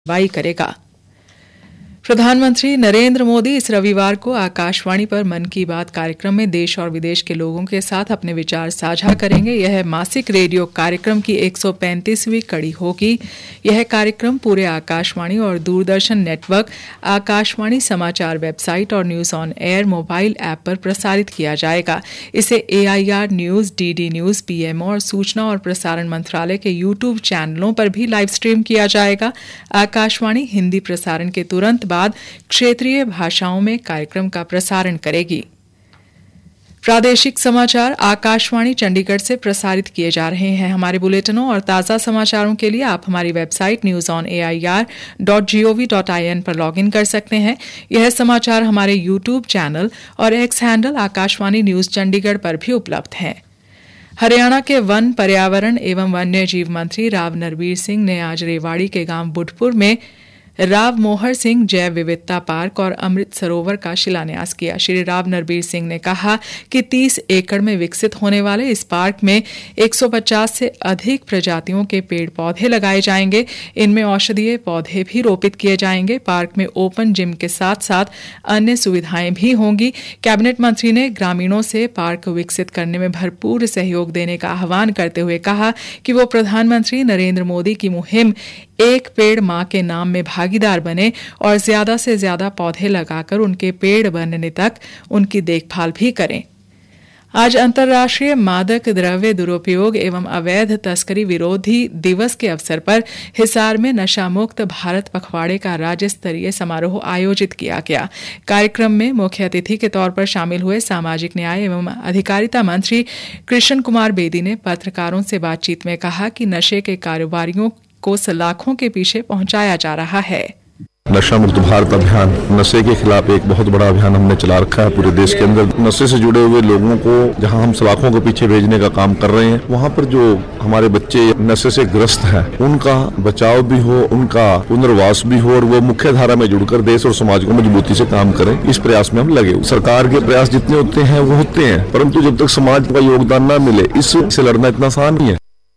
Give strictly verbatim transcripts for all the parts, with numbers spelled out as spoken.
कार्रवाई करेगा। प्रधानमंत्री नरेंद्र मोदी इस रविवार को आकाशवाणी पर मन की बात कार्यक्रम में देश और विदेश के लोगों के साथ अपने विचार साझा करेंगे। यह मासिक रेडियो कार्यक्रम की एक सौ पैंतीसवीं कड़ी होगी। यह कार्यक्रम पूरे आकाशवाणी और दूरदर्शन नेटवर्क, आकाशवाणी समाचार वेबसाइट और news on air mobile app पर प्रसारित किया जाएगा। इसे AIR news, DD news, PMO और सूचना और प्रसारण मंत्रालय के यूट्यूब चैनलों पर भी लाइव स्ट्रीम किया जाएगा। आकाशवाणी हिंदी प्रसारण के तुरंत बाद क्षेत्रीय भाषाओं में कार्यक्रम का प्रसारण करेगी। प्रादेशिक समाचार आकाशवाणी चंडीगढ़ से प्रसारित किए जा रहे हैं। हमारे बुलेटिनों और ताज़ा समाचारों के लिए आप हमारी website news on A I R dot G O V dot I N पर लॉग इन कर सकते हैं। यह समाचार हमारे यूट्यूब चैनल और x handle Akashvani news Chandigarh पर भी उपलब्ध हैं। हरियाणा के वन, पर्यावरण एवं वन्य जीव मंत्री राव नरबीर सिंह ने आज रेवाड़ी के गांव बुढ़पुर में राव मोहर सिंह जैव विविधता पार्क और अमृत सरोवर का शिलान्यास किया। श्री राव नरबीर सिंह ने कहा कि तीस एकड़ में विकसित होने वाले इस पार्क में एक सौ पचास से अधिक प्रजातियों के पेड़ पौधे लगाए जाएंगे। इनमें औषधीय पौधे भी रोपित किए जाएंगे। पार्क में ओपन जिम के साथ साथ अन्य सुविधाएं भी होंगी। कैबिनेट मंत्री ने ग्रामीणों से पार्क विकसित करने में भरपूर सहयोग देने का आह्वान करते हुए कहा कि वो प्रधानमंत्री नरेंद्र मोदी की मुहिम एक पेड़ मां के नाम में भागीदार बने और ज्यादा से ज्यादा पौधे लगाकर उनके पेड़ बनने तक उनकी देखभाल भी करें। आज अंतर्राष्ट्रीय मादक द्रव्य दुरुपयोग एवं अवैध तस्करी विरोधी दिवस के अवसर पर हिसार में नशा मुक्त भारत पखवाड़े का राज्य स्तरीय समारोह आयोजित किया गया। कार्यक्रम में मुख्य अतिथि के तौर पर शामिल हुए सामाजिक न्याय एवं अधिकारिता मंत्री कृष्ण कुमार बेदी ने पत्रकारों से बातचीत में कहा कि नशे के कारोबारियों को सलाखों के पीछे पहुंचाया जा रहा है। नशा मुक्त भारत अभियान, नशे के खिलाफ एक बहुत बड़ा अभियान हमने चला रखा है पूरे देश के अंदर। नशे से जुड़े हुए लोगों को जहां हम सलाखों के पीछे भेजने का काम कर रहे हैं, वहां पर जो हमारे बच्चे नशे से ग्रस्त हैं, उनका बचाव भी हो, उनका पुनर्वास भी हो और वो मुख्य धारा में जुड़कर देश और समाज को मजबूती से काम करें, इस प्रयास में हम लगे। सरकार के प्रयास जितने होते हैं वो होते हैं, परंतु जब तक समाज का योगदान न मिले, इससे लड़ना इतना आसान नहीं है।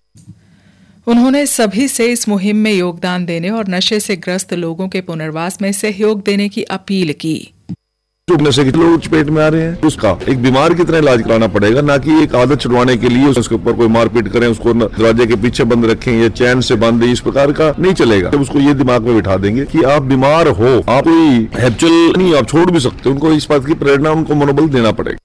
उन्होंने सभी से इस मुहिम में योगदान देने और नशे से ग्रस्त लोगों के पुनर्वास में सहयोग देने की अपील की। जो नशे के लोग चपेट में आ रहे हैं, उसका एक बीमार की तरह इलाज कराना पड़ेगा, ना कि एक आदत छुड़वाने के लिए उसके ऊपर कोई मारपीट करें, उसको दरवाजे के पीछे बंद रखें या चैन से बांधे, इस प्रकार का नहीं चलेगा। जब उसको ये दिमाग में बिठा देंगे कि आप बीमार हो, आप कोई हैप्चुअल नहीं, आप छोड़ भी सकते, उनको इस बात की प्रेरणा, उनको मनोबल देना पड़ेगा।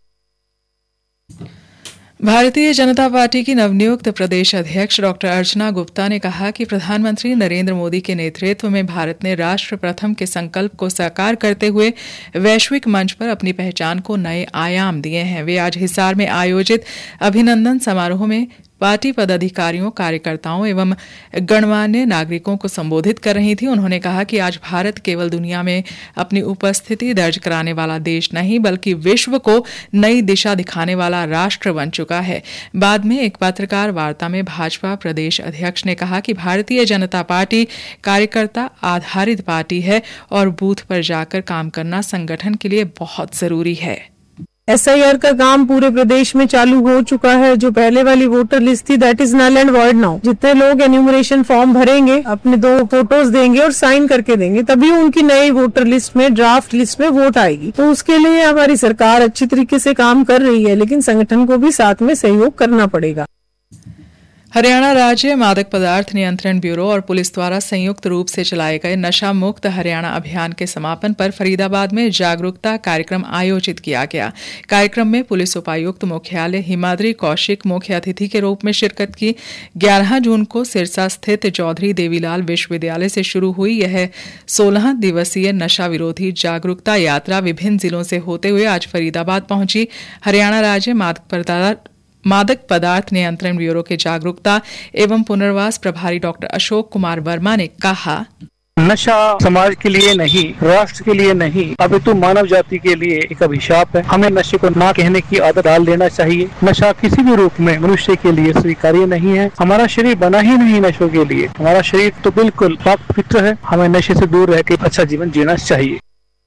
भारतीय जनता पार्टी की नवनियुक्त प्रदेश अध्यक्ष डॉक्टर अर्चना गुप्ता ने कहा कि प्रधानमंत्री नरेंद्र मोदी के नेतृत्व में भारत ने राष्ट्र प्रथम के संकल्प को साकार करते हुए वैश्विक मंच पर अपनी पहचान को नए आयाम दिए हैं। वे आज हिसार में आयोजित अभिनंदन समारोह में पार्टी पदाधिकारियों, कार्यकर्ताओं एवं गणमान्य नागरिकों को संबोधित कर रही थी। उन्होंने कहा कि आज भारत केवल दुनिया में अपनी उपस्थिति दर्ज कराने वाला देश नहीं, बल्कि विश्व को नई दिशा दिखाने वाला राष्ट्र बन चुका है। बाद में एक पत्रकार वार्ता में भाजपा प्रदेश अध्यक्ष ने कहा कि भारतीय जनता पार्टी कार्यकर्ता आधारित पार्टी है और बूथ पर जाकर काम करना संगठन के लिए बहुत जरूरी है। एस आई आर का काम पूरे प्रदेश में चालू हो चुका है। जो पहले वाली वोटर लिस्ट थी, that is null and void now. जितने लोग एन्यूमरेशन फॉर्म भरेंगे, अपने दो फोटोज देंगे और साइन करके देंगे, तभी उनकी नई वोटर लिस्ट में, ड्राफ्ट लिस्ट में वोट आएगी। तो उसके लिए हमारी सरकार अच्छी तरीके से काम कर रही है, लेकिन संगठन को भी साथ में सहयोग करना पड़ेगा। हरियाणा राज्य मादक पदार्थ नियंत्रण ब्यूरो और पुलिस द्वारा संयुक्त रूप से चलाए गए नशा मुक्त हरियाणा अभियान के समापन पर फरीदाबाद में जागरूकता कार्यक्रम आयोजित किया गया। कार्यक्रम में पुलिस उपायुक्त मुख्यालय हिमाद्री कौशिक मुख्य अतिथि के रूप में शिरकत की। ग्यारह जून को सिरसा स्थित चौधरी देवीलाल विश्वविद्यालय से शुरू हुई यह सोलह दिवसीय नशा विरोधी जागरूकता यात्रा विभिन्न जिलों से होते हुए आज फरीदाबाद पहुंची। हरियाणा राज्य मादक पदार्थ मादक पदार्थ नियंत्रण ब्यूरो के जागरूकता एवं पुनर्वास प्रभारी डॉक्टर अशोक कुमार वर्मा ने कहा, नशा समाज के लिए नहीं, राष्ट्र के लिए नहीं, अपितु मानव जाति के लिए एक अभिशाप है। हमें नशे को ना कहने की आदत डाल देना चाहिए। नशा किसी भी रूप में मनुष्य के लिए स्वीकार्य नहीं है। हमारा शरीर बना ही नहीं नशों के लिए। हमारा शरीर तो बिल्कुल पाक पवित्र है। हमें नशे से दूर रह के अच्छा जीवन जीना चाहिए।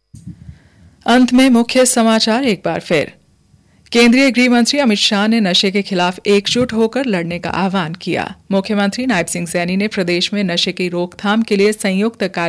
अंत में मुख्य समाचार एक बार फिर। केंद्रीय गृह मंत्री अमित शाह ने नशे के खिलाफ एकजुट होकर लड़ने का आह्वान किया। मुख्यमंत्री नायब सिंह सैनी ने प्रदेश में नशे की रोकथाम के लिए संयुक्त कार्य